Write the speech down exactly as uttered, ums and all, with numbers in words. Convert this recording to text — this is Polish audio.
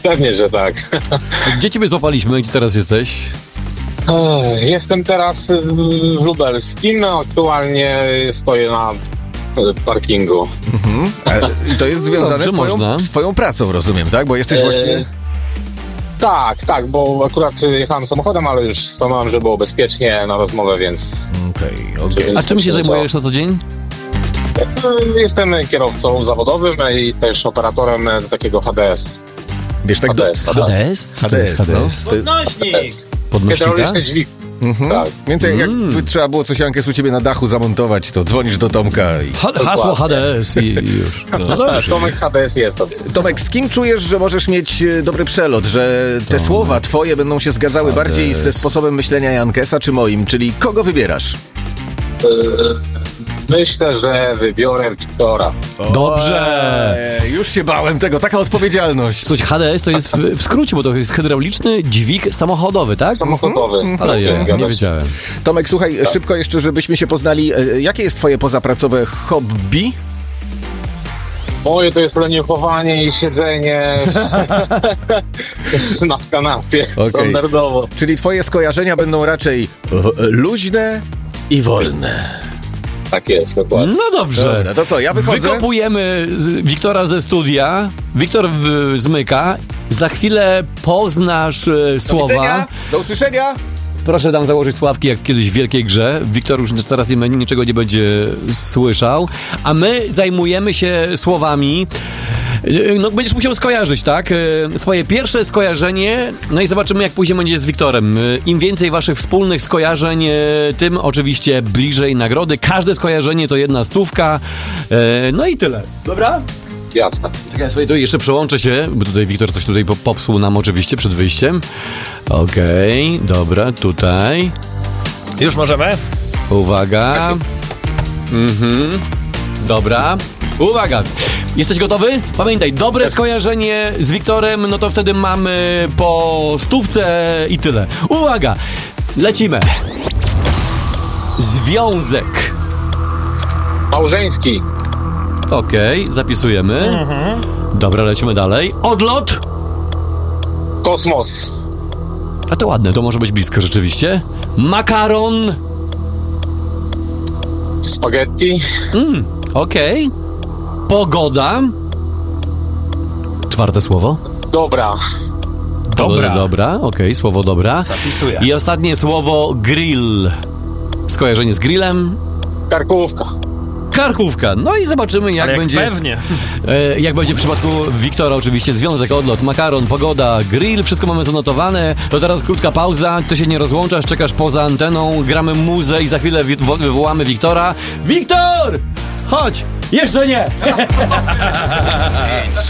Pewnie, że tak. Gdzie ciebie złapaliśmy? Gdzie teraz jesteś? Jestem teraz w Lubelskim, aktualnie stoję na parkingu. Mhm. I to jest związane Dobrze, z, twoją, można. z twoją pracą, rozumiem, tak? Bo jesteś właśnie... E, tak, tak, bo akurat jechałem samochodem, ale już stanąłem, że było bezpiecznie na rozmowę, więc... Okej, okej. więc A czym się myślę, zajmujesz na co dzień? że- Jestem kierowcą zawodowym i też operatorem takiego H D S. Wiesz, tak do... H D S, H D S? Co to jest H D S, H D S? no. Podnośnik! Podnośnika? Hydrauliczny dźwig. Mhm. Tak. Więc jak- Mm. jakby trzeba było coś, Jankes, u ciebie na dachu zamontować, to dzwonisz do Tomka i... Ha- hasło H D S i, i już. No dobrze. Tomek H D S jest to. Tomek, z kim czujesz, że możesz mieć e, dobry przelot, że te słowa twoje będą się zgadzały bardziej ze sposobem myślenia Jankesa czy moim, czyli kogo wybierasz? Myślę, że wybiorę Wiktora. Dobrze. Eee, już się bałem tego, taka odpowiedzialność. Słuchaj, H D S to jest w, w skrócie, bo to jest hydrauliczny dźwig samochodowy, tak? Samochodowy. Ale ja Zgadza nie się. wiedziałem. Tomek, słuchaj, szybko jeszcze, żebyśmy się poznali. E, jakie jest twoje pozapracowe hobby? Moje to jest leniuchowanie i siedzenie na kanapie Okej. standardowo. Czyli twoje skojarzenia będą raczej e, luźne i wolne. Tak jest, dokładnie. No dobrze. Dobra, to co, ja wychodzę? Wykopujemy z Wiktora ze studia. Wiktor w, zmyka. Za chwilę poznasz e, Do słowa. widzenia, do usłyszenia. Proszę tam założyć sławki jak kiedyś w Wielkiej Grze. Wiktor już teraz nie, niczego nie będzie słyszał. A my zajmujemy się słowami. No, będziesz musiał skojarzyć, tak? Swoje pierwsze skojarzenie. No i zobaczymy, jak później będzie z Wiktorem. Im więcej waszych wspólnych skojarzeń, tym oczywiście bliżej nagrody. Każde skojarzenie to jedna stówka. No i tyle. Dobra? Jasne. Czekaj, słuchaj, to jeszcze przełączę się, bo tutaj Wiktor coś tutaj po- popsuł nam oczywiście przed wyjściem. Okej, dobra, tutaj. Już możemy? Uwaga. Mhm. Dobra. Uwaga. Jesteś gotowy? Pamiętaj, dobre skojarzenie z Wiktorem, no to wtedy mamy po stówce i tyle. Uwaga. Lecimy. Związek. Małżeński. Okej, zapisujemy. Dobra, lecimy dalej. Odlot. Kosmos. A to ładne, to może być blisko rzeczywiście. Makaron. Spaghetti. Mm, okej. Pogoda. Czwarte słowo. Dobra. Dobra. Dobra, okej, słowo dobra. Zapisuję. I ostatnie słowo grill. Skojarzenie z grillem. Karkówka. Karkówka. No i zobaczymy, jak Ale jak będzie. pewnie. E, jak będzie w przypadku Wiktora, oczywiście związek, odlot, makaron, pogoda, grill, wszystko mamy zanotowane. To teraz krótka pauza, ty się nie rozłączasz, czekasz poza anteną, gramy muzę i za chwilę wi- wo- wywołamy Wiktora. Wiktor! Chodź! Jeszcze nie!